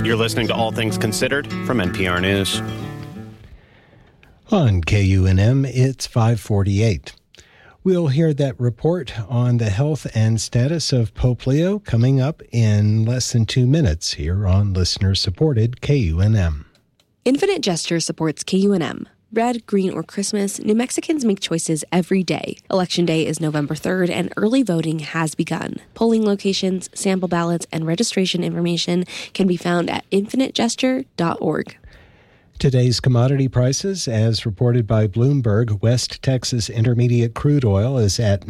You're listening to All Things Considered from NPR News. On KUNM, it's 5:48. We'll hear that report on the health and status of Pope Leo coming up in less than 2 minutes here on listener-supported KUNM. Infinite Gesture supports KUNM. Red, green, or Christmas, New Mexicans make choices every day. Election Day is November 3rd, and early voting has begun. Polling locations, sample ballots, and registration information can be found at infinitegesture.org. Today's commodity prices, as reported by Bloomberg, West Texas Intermediate crude oil is at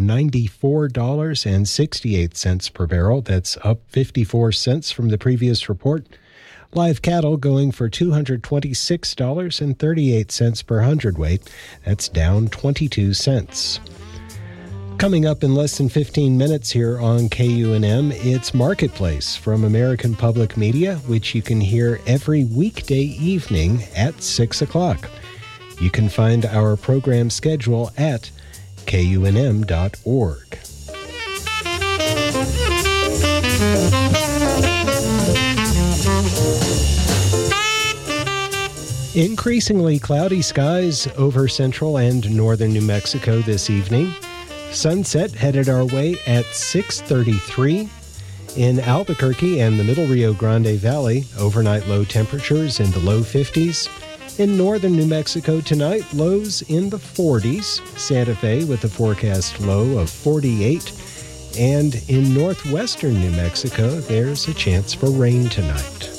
$94.68 per barrel. That's up 54 cents from the previous report. Live cattle going for $226.38 per hundredweight. That's down 22 cents. Coming up in less than 15 minutes here on KUNM, it's Marketplace from American Public Media, which you can hear every weekday evening at 6 o'clock. You can find our program schedule at kunm.org. Increasingly cloudy skies over central and northern New Mexico this evening. Sunset headed our way at 6:33. In Albuquerque and the Middle Rio Grande Valley, overnight low temperatures in the low 50s. In northern New Mexico tonight, lows in the 40s. Santa Fe with a forecast low of 48. And in northwestern New Mexico, there's a chance for rain tonight.